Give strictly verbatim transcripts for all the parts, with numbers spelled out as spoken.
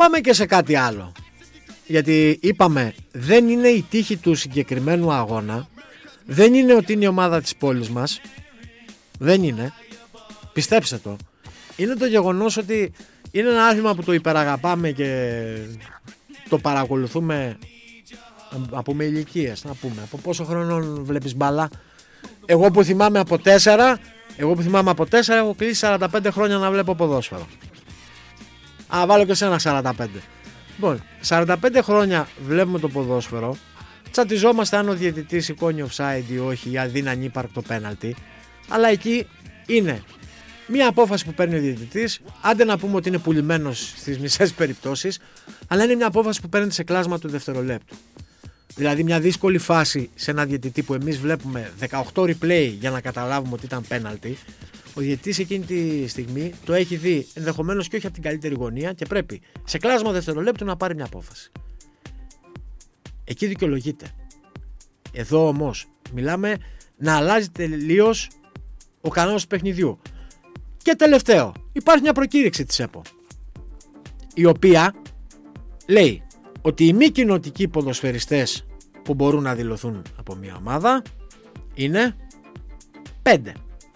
πάμε και σε κάτι άλλο. Γιατί είπαμε, δεν είναι η τύχη του συγκεκριμένου αγώνα, δεν είναι ότι είναι η ομάδα της πόλης μας, δεν είναι, πιστέψτε το. Είναι το γεγονός ότι είναι ένα άθλημα που το υπεραγαπάμε και το παρακολουθούμε από με ηλικίες, να πούμε. Από πόσο χρονών βλέπεις μπάλα? Εγώ που θυμάμαι από τέσσερα, εγώ που θυμάμαι από τέσσερα έχω κλείσει σαράντα πέντε χρόνια να βλέπω ποδόσφαιρο. Α, βάλω και σένα σαράντα πέντε. Λοιπόν, σαράντα πέντε χρόνια βλέπουμε το ποδόσφαιρο. Τσατιζόμαστε αν ο διαιτητής σηκώνει offside ή όχι, ή δεν ανύπαρκτο πέναλτι. Αλλά εκεί είναι μια απόφαση που παίρνει ο διαιτητής. Άντε να πούμε ότι είναι πουλημένος στις μισές περιπτώσεις, αλλά είναι μια απόφαση που παίρνει σε κλάσμα του δευτερολέπτου. Δηλαδή μια δύσκολη φάση σε ένα διαιτητή που εμείς βλέπουμε δεκαοκτώ replay για να καταλάβουμε ότι ήταν πέναλτι. Ο διαιτητής εκείνη τη στιγμή το έχει δει ενδεχομένως και όχι από την καλύτερη γωνία και πρέπει σε κλάσμα δευτερολέπτου να πάρει μια απόφαση. Εκεί δικαιολογείται. Εδώ όμως μιλάμε να αλλάζει τελείως ο κανόνας του παιχνιδιού. Και τελευταίο, υπάρχει μια προκήρυξη της ΕΠΟ, η οποία λέει ότι οι μη κοινοτικοί ποδοσφαιριστές που μπορούν να δηλωθούν από μια ομάδα είναι πέντε.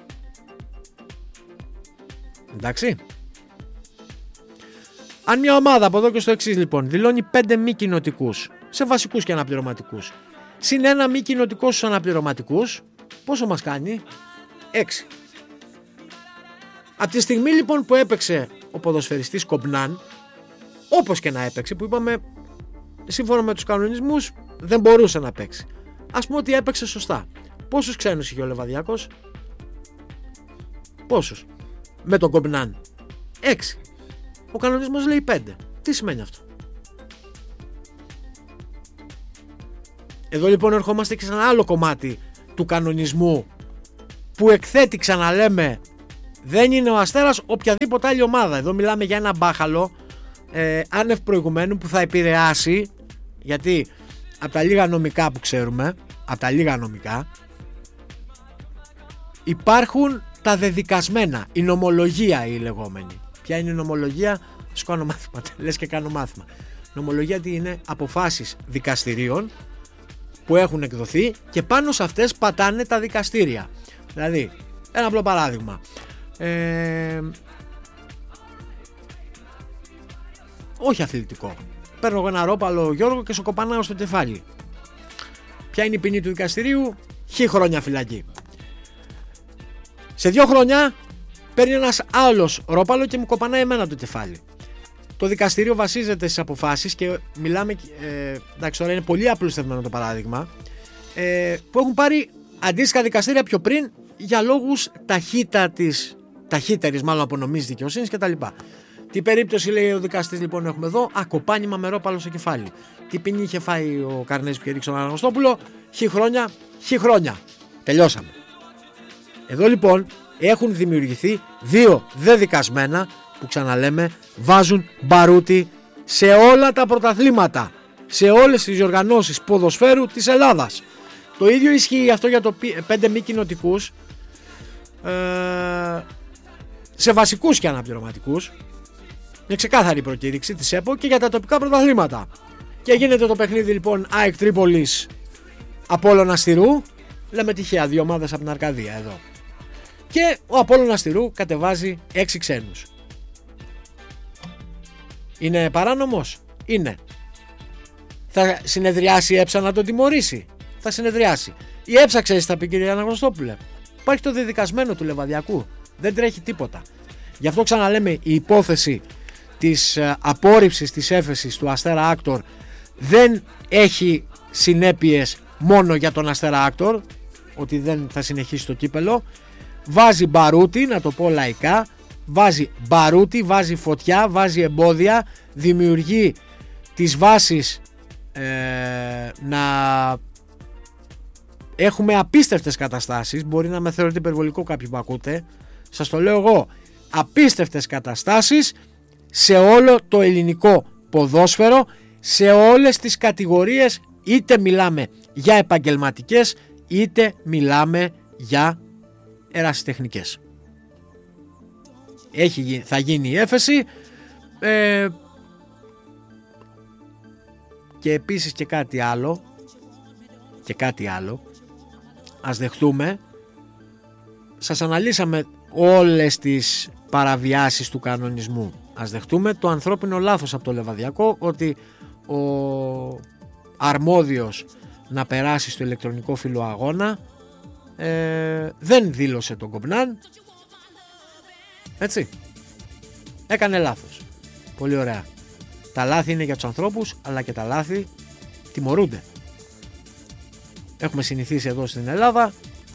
Εντάξει. Αν μια ομάδα από εδώ και στο εξής λοιπόν δηλώνει πέντε μη κοινοτικούς σε βασικούς και αναπληρωματικούς, συν ένα μη κοινοτικό στους αναπληρωματικούς, πόσο μας κάνει? έξι. Από τη στιγμή λοιπόν που έπαιξε ο ποδοσφαιριστής Κομπνάν, όπως και να έπαιξε, που είπαμε σύμφωνα με τους κανονισμούς δεν μπορούσε να παίξει, ας πούμε ότι έπαιξε σωστά. Πόσους ξένους είχε ο Λεβαδιακός? Πόσους? Με τον Κομπνάν έξι. Ο κανονισμός λέει πέντε. Τι σημαίνει αυτό? Εδώ λοιπόν ερχόμαστε και σε ένα άλλο κομμάτι του κανονισμού που εκθέτει, ξαναλέμε, δεν είναι ο Αστέρας οποιαδήποτε άλλη ομάδα. Εδώ μιλάμε για ένα μπάχαλο ε, άνευ προηγουμένου που θα επηρεάσει, γιατί από τα λίγα νομικά που ξέρουμε, από τα λίγα νομικά υπάρχουν τα δεδικασμένα, η νομολογία η λεγόμενη. Ποια είναι η νομολογία? Σου κάνω μάθημα, λες και κάνω μάθημα. Νομολογία τι είναι? Αποφάσεις δικαστηρίων που έχουν εκδοθεί και πάνω σε αυτές πατάνε τα δικαστήρια. Δηλαδή, ένα απλό παράδειγμα. Ε, όχι αθλητικό. Παίρνω εγώ ένα ρόπαλο Γιώργο και σου κοπανάω στο κεφάλι. Ποια είναι η ποινή του δικαστηρίου? Χι χρόνια φυλακή. Σε δύο χρόνια παίρνει ένας άλλος ρόπαλο και μου κοπανάει εμένα το κεφάλι. Το δικαστήριο βασίζεται στις αποφάσεις και μιλάμε, ε, εντάξει τώρα είναι πολύ απλουστευμένο το παράδειγμα, ε, που έχουν πάρει αντίστοιχα δικαστήρια πιο πριν για λόγους ταχύτατης, ταχύτερης μάλλον απονομής δικαιοσύνης κτλ. Τι περίπτωση λέει ο δικαστής λοιπόν έχουμε εδώ? Α, κοπάνημα με ρόπαλο στο κεφάλι. Τι ποινή είχε φάει ο Καρνέζης που είχε ρίξει τον Αναγνωστόπουλο? Χι χρόνια, χι χρόνια. Τελειώσαμε. Εδώ λοιπόν έχουν δημιουργηθεί δύο δεδικασμένα που, ξαναλέμε, βάζουν μπαρούτι σε όλα τα πρωταθλήματα, σε όλες τις διοργανώσεις ποδοσφαίρου της Ελλάδας. Το ίδιο ισχύει αυτό για το πέντε μη κοινοτικούς ε, σε βασικούς και αναπληρωματικούς. Είναι ξεκάθαρη προκήρυξη της ΕΠΟ και για τα τοπικά πρωταθλήματα. Και γίνεται το παιχνίδι λοιπόν ΑΕΚ Τρίπολης Απόλλων Αστυρού. Λέμε τυχαία δύο ομάδες από την Αρκαδία εδώ. Και ο Απόλλων Αστυρού κατεβάζει έξι ξένους. Είναι παράνομος? Είναι. Θα συνεδριάσει η ΕΨΑ να τον τιμωρήσει? Θα συνεδριάσει. Η ΕΨΑ, ξέρεις, θα πει, κύριε Αναγνωστόπουλε, υπάρχει το δεδικασμένο του Λεβαδιακού. Δεν τρέχει τίποτα. Γι' αυτό ξαναλέμε, η υπόθεση της απόρριψης της έφεσης του Αστέρα Άκτορ δεν έχει συνέπειες μόνο για τον Αστέρα Άκτορ, ότι δεν θα συνεχίσει το κύπελο. Βάζει μπαρούτι, να το πω λαϊκά, βάζει μπαρούτι, βάζει φωτιά, βάζει εμπόδια, δημιουργεί τις βάσεις ε, να έχουμε απίστευτες καταστάσεις. Μπορεί να με θεωρείτε υπερβολικό κάποιοι που ακούτε, σας το λέω εγώ, απίστευτες καταστάσεις σε όλο το ελληνικό ποδόσφαιρο, σε όλες τις κατηγορίες, είτε μιλάμε για επαγγελματικές είτε μιλάμε για ερασιτεχνικές. Έχει, θα γίνει η έφεση, ε, και επίσης και κάτι άλλο, και κάτι άλλο, ας δεχτούμε, σας αναλύσαμε όλες τις παραβιάσεις του κανονισμού. Ας δεχτούμε το ανθρώπινο λάθος από το Λεβαδιακό, ότι ο αρμόδιος να περάσει στο ηλεκτρονικό φύλλο αγώνα ε, δεν δήλωσε τον Κομπνάν, έτσι, έκανε λάθος. Πολύ ωραία. Τα λάθη είναι για τους ανθρώπους, αλλά και τα λάθη τιμωρούνται. Έχουμε συνηθίσει εδώ στην Ελλάδα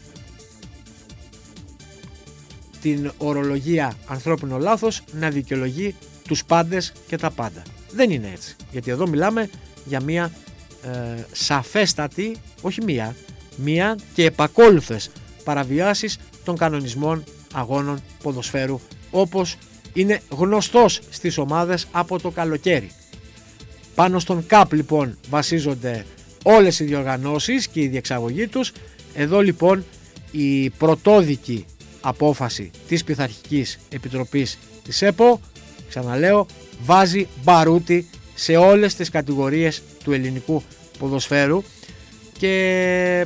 την ορολογία ανθρώπινο λάθος να δικαιολογεί τους πάντες και τα πάντα. Δεν είναι έτσι, γιατί εδώ μιλάμε για μια ε, σαφέστατη, όχι μία, μία και επακόλουθες παραβιάσεις των κανονισμών αγώνων ποδοσφαίρου, όπως είναι γνωστός στις ομάδες από το καλοκαίρι. Πάνω στον ΚΑΠ λοιπόν βασίζονται όλες οι διοργανώσεις και η διεξαγωγή τους. Εδώ λοιπόν η πρωτόδικη απόφαση της Πειθαρχικής Επιτροπής της ΕΠΟ, ξαναλέω, βάζει μπαρούτι σε όλες τις κατηγορίες του ελληνικού ποδοσφαίρου, και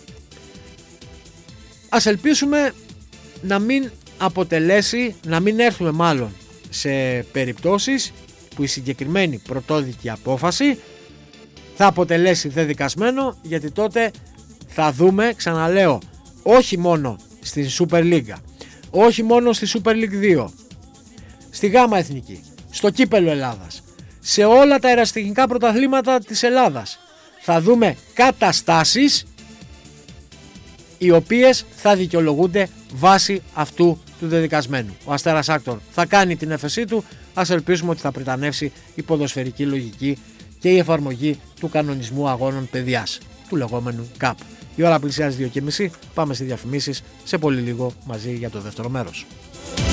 ας ελπίσουμε να μην αποτελέσει, να μην έρθουμε μάλλον σε περιπτώσεις που η συγκεκριμένη πρωτόδικη απόφαση θα αποτελέσει δεδικασμένο, γιατί τότε θα δούμε, ξαναλέω, όχι μόνο στη Super League, όχι μόνο στη Super League δύο, στη Γάμα Εθνική, στο Κύπελλο Ελλάδας, σε όλα τα ερασιτεχνικά πρωταθλήματα της Ελλάδας, θα δούμε καταστάσεις οι οποίες θα δικαιολογούνται βάσει αυτού του δεδικασμένου. Ο Αστέρας Άκτορ θα κάνει την έφεσή του, ας ελπίσουμε ότι θα πριτανεύσει η ποδοσφαιρική λογική και η εφαρμογή του κανονισμού αγώνων παιδιάς, του λεγόμενου ΚΑΠ. Η ώρα πλησιάζει δύο και μισή, πάμε στις διαφημίσεις, σε πολύ λίγο μαζί για το δεύτερο μέρος.